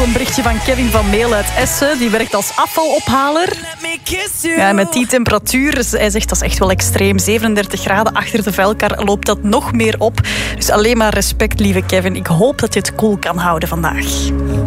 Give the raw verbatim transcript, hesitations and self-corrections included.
een berichtje van Kevin van Meel uit Essen. Die werkt als afvalophaler. Ja, met die temperatuur, hij zegt dat is echt wel extreem. zevenendertig graden achter de vuilkar loopt dat nog meer op. Dus alleen maar respect, lieve Kevin. Ik hoop dat je het koel kan houden vandaag.